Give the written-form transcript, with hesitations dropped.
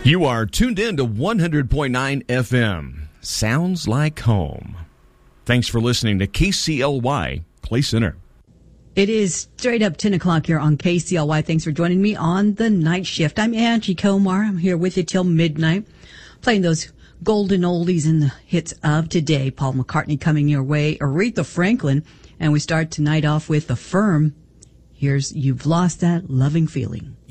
You are tuned in to 100.9 FM. Sounds like home. Thanks for listening to KCLY Clay Center. It is straight up 10 o'clock here on KCLY. Thanks for joining me on the night shift. I'm Angie Komar. I'm here with you till midnight, playing those golden oldies and the hits of today. Paul McCartney coming your way, Aretha Franklin, and we start tonight off with The Firm. Here's You've Lost That Loving Feeling.